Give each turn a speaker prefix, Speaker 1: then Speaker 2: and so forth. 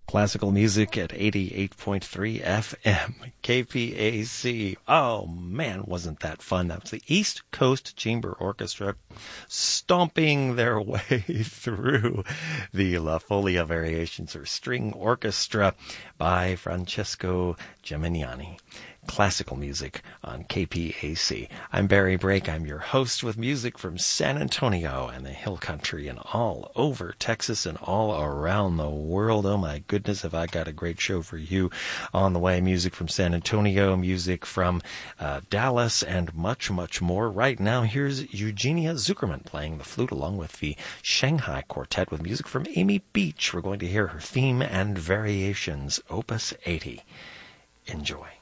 Speaker 1: Classical music at 88.3 FM, KPAC. Oh man, wasn't that fun? That was the East Coast Chamber Orchestra stomping their way through the La Folia Variations or String Orchestra by Francesco Gemignani. Classical music on KPAC. I'm Barry Brake. I'm your host with music from San Antonio and the Hill Country and all over Texas and all around the world. Oh my goodness, have I got a great show for you on the way. Music from San Antonio, music from Dallas, and much, much more. Right now, here's Eugenia Zuckerman playing the flute along with the Shanghai Quartet with music from Amy Beach. We're going to hear her theme and variations, Opus 80. Enjoy.